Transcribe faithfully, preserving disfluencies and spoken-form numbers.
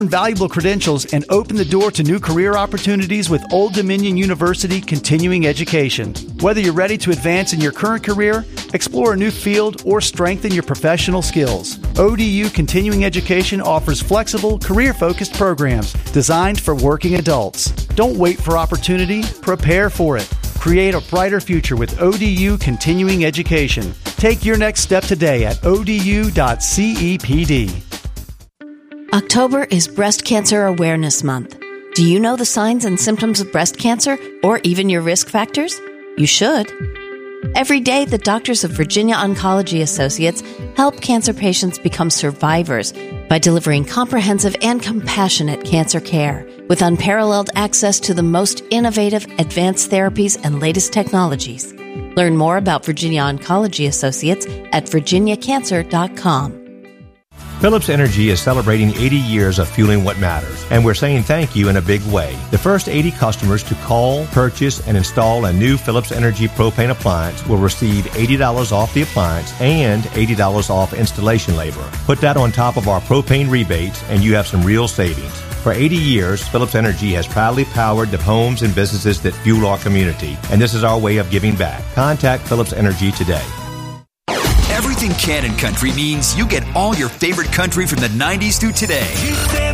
Valuable credentials and open the door to new career opportunities with Old Dominion University Continuing Education. Whether you're ready to advance in your current career, explore a new field, or strengthen your professional skills, O D U Continuing Education offers flexible, career-focused programs designed for working adults. Don't wait for opportunity, prepare for it. Create a brighter future with O D U Continuing Education. Take your next step today at O D U dot C E P D. October is Breast Cancer Awareness Month. Do you know the signs and symptoms of breast cancer, or even your risk factors? You should. Every day, the doctors of Virginia Oncology Associates help cancer patients become survivors by delivering comprehensive and compassionate cancer care with unparalleled access to the most innovative, advanced therapies and latest technologies. Learn more about Virginia Oncology Associates at virginia cancer dot com. Phillips Energy is celebrating eighty years of fueling what matters, and we're saying thank you in a big way. The first eighty customers to call, purchase, and install a new Phillips Energy propane appliance will receive eighty dollars off the appliance and eighty dollars off installation labor. Put that on top of our propane rebates, and you have some real savings. For eighty years, Phillips Energy has proudly powered the homes and businesses that fuel our community, and this is our way of giving back. Contact Phillips Energy today. Everything Cannon Country means you get all your favorite country from the nineties through today.